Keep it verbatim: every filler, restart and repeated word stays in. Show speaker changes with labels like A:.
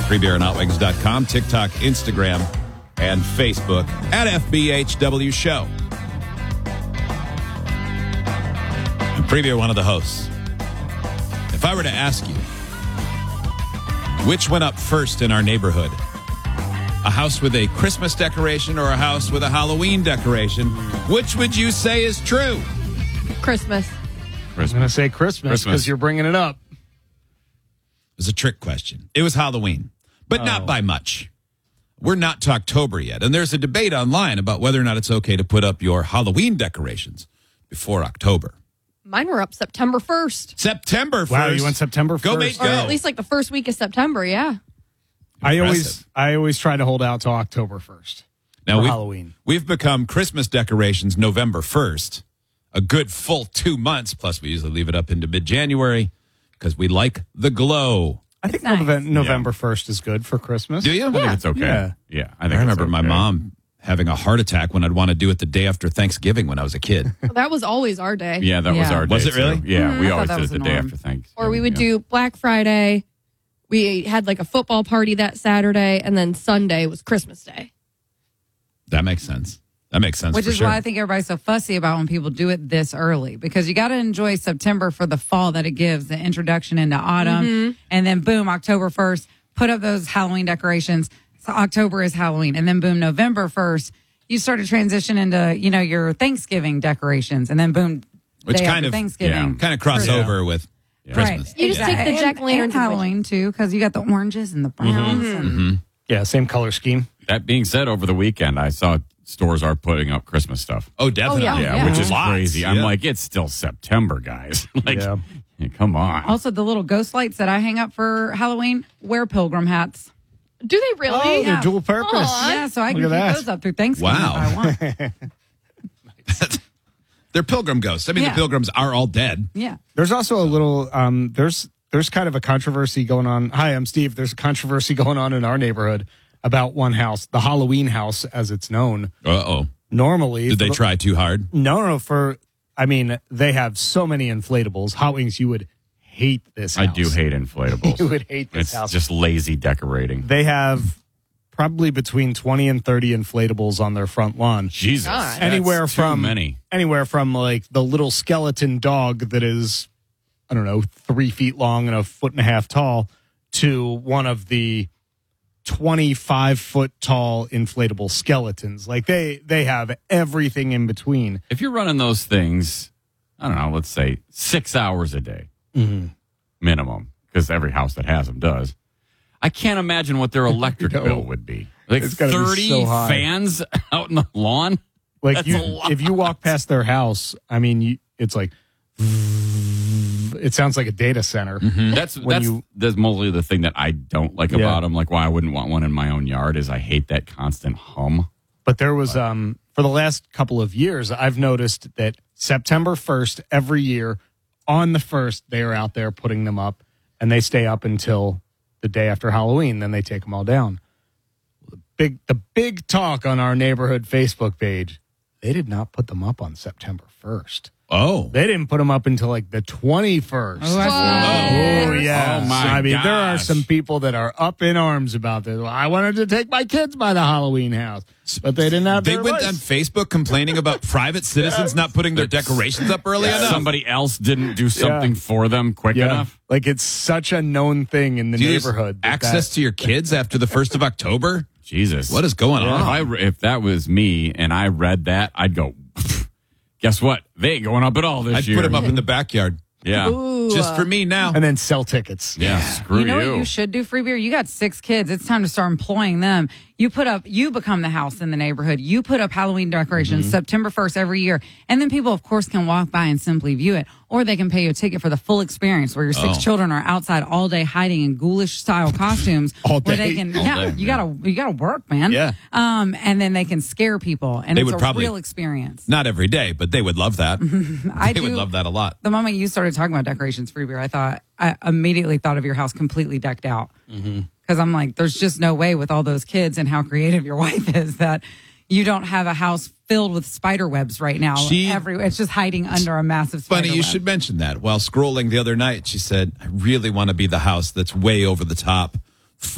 A: free beer and hot wings dot com, TikTok, Instagram, and Facebook at F B H W Show. And free beer, one of the hosts. If I were to ask you, which went up first in our neighborhood? A house with a Christmas decoration or a house with a Halloween decoration? Which would you say is true?
B: Christmas.
C: I'm going to say Christmas because you're bringing it up.
A: It was a trick question. It was Halloween, but
C: oh.
A: not by much. We're not to October yet, and there's a debate online about whether or not it's okay to put up your Halloween decorations before October.
B: Mine were up September first.
A: September first.
C: Wow, you went September first?
A: Go, mate, go.
B: Or at least like the first week of September, yeah.
C: I always I always try to hold out till October first
A: now
C: for
A: we've,
C: Halloween.
A: We've become Christmas decorations November first, a good full two months. Plus, we usually leave it up into mid-January because we like the glow.
C: I think
D: nice.
C: Nove- November first is good for Christmas.
A: Do you?
E: I think it's okay.
C: Yeah.
E: Yeah, I
A: I,
E: think
A: remember
E: it's
A: my
E: okay.
A: mom having a heart attack when I'd want to do it the day after Thanksgiving when I was a kid.
B: Well, that was always our day.
E: Yeah, that was
D: Yeah.
E: our day.
A: Was it really?
E: too. Yeah,
D: Mm,
E: we
D: I
E: always
D: thought that
E: did
D: was
E: it the
D: the
E: day
D: norm.
E: after Thanksgiving.
B: Or we would
E: yeah.
B: do Black Friday. We had like a football party that Saturday, and then Sunday was Christmas Day.
A: That makes sense. That makes sense
D: Which
A: for
D: is
A: sure.
D: why I think everybody's so fussy about when people do it this early, because you got to enjoy September for the fall that it gives, the introduction into autumn.
B: Mm-hmm.
D: And then boom, October first, put up those Halloween decorations. So October is Halloween. And then boom, November first, you start to transition into, you know, your Thanksgiving decorations. And then boom,
A: Which
D: day
A: kind
D: after
A: of-
D: Thanksgiving.
A: kind of cross
C: Yeah.
A: over with Christmas.
D: Right.
B: You just take the
D: And-
B: jack-o'-lanterns
D: and
B: and
D: Halloween too, because you got the oranges and the browns. And
C: Yeah, same color scheme.
E: That being said, over the weekend, I saw stores are putting up Christmas stuff.
A: Oh, definitely.
B: Oh,
E: Yeah,
B: yeah.
E: which is
A: Lots.
E: crazy. I'm
A: Yeah.
E: like, it's still September, guys. like,
C: Yeah.
E: yeah, come on.
D: Also, the little ghost lights that I hang up for Halloween wear pilgrim hats.
B: Do they really?
C: Oh, they're
D: Yeah.
C: dual purpose.
B: Aw.
D: Yeah, so I can
C: Look
D: keep
C: at that.
D: those up through Thanksgiving
A: Wow.
D: if I want.
A: They're pilgrim ghosts. I mean,
D: Yeah.
A: the pilgrims are all dead.
D: Yeah.
C: There's also a little um there's there's kind of a controversy going on. Hi, I'm Steve. There's a controversy going on in our neighborhood about one house, the Halloween house as it's known.
A: Uh-oh.
C: Normally,
A: Did they
C: for the-
A: try too hard?
C: No, no, for I mean, they have so many inflatables. Hot Wings, you would hate this
E: I
C: house.
E: do hate inflatables.
C: You would hate this
E: it's
C: house.
E: just lazy decorating.
C: They have probably between twenty and thirty inflatables on their front lawn.
E: Jesus.
B: God.
E: That's
C: anywhere
E: too
C: from
E: many.
C: anywhere from like the little skeleton dog that is, I don't know, three feet long and a foot and a half tall, to one of the twenty-five foot tall inflatable skeletons. Like they they have everything in between.
E: If you're running those things, I don't know, let's say six hours a day minimum, because every house that has them does. I can't imagine what their electric
C: No.
E: bill would be. Like
C: It's gotta be
E: thirty
C: so high.
E: fans out in the lawn.
C: Like
E: That's
C: you,
E: a lot.
C: if you walk past their house, I mean, you, it's like it sounds like a data center.
E: That's
C: When
E: that's
C: you-
E: that's mostly the thing that I don't like
C: Yeah.
E: about them. Like why I wouldn't want one in my own yard is I hate that constant hum.
C: But there was um for the last couple of years, I've noticed that September first every year, on the first, they are out there putting them up, and they stay up until the day after Halloween. Then they take them all down. The big the big talk on our neighborhood Facebook page. They did not put them up on September first.
A: Oh.
C: They didn't put them up until like the twenty-first.
D: Oh, I
C: Oh, yeah.
E: Oh, my
C: I mean, there are
E: gosh.
C: some people that are up in arms about this. Well, I wanted to take my kids by the Halloween house, but they didn't have
A: They
C: their
A: went on
C: lights.
A: Facebook complaining about private citizens not putting their decorations up early enough.
E: Somebody else didn't do something for them quick
C: Yeah.
E: enough.
C: Like it's such a known thing in the
A: Do you use
C: neighborhood. that
A: access
C: that-
A: to your kids after the first of October?
E: Jesus,
A: What is going
E: If,
A: on?
E: I, re- if that was me and I read that, I'd go. Guess what? They ain't going up at all this
A: I'd
E: year.
A: put them up in the backyard.
E: Yeah,
B: Ooh.
A: Just for me now.
C: and then sell tickets.
E: yeah. Screw
D: You know what you should do, Free Beer? You got six kids. It's time to start employing them. You put up, you become the house in the neighborhood. You put up Halloween decorations
A: Mm-hmm.
D: September first every year. And then people, of course, can walk by and simply view it. Or they can pay you a ticket for the full experience where your six
A: Oh.
D: children are outside all day hiding in ghoulish style costumes.
C: All
D: Where
C: day.
D: they can,
A: All
D: yeah,
A: day,
D: you
A: yeah.
D: gotta, you gotta work, man.
A: Yeah.
D: Um, and then they can scare people. And
A: They
D: it's
A: would
D: a
A: probably-
D: real experience.
A: Not every day, but they would love that.
D: I
A: They would
D: do-
A: love that a lot.
D: The moment you started talking about decorations, Free Beer, I thought I immediately thought of your house completely decked out. Because I'm like, there's just no way with all those kids and how creative your wife is that you don't have a house filled with spider webs right now.
A: She-
D: Every it's just hiding under a massive spider
A: Funny, you
D: web.
A: should mention that. While scrolling the other night, she said, I really want to be the house that's way over the top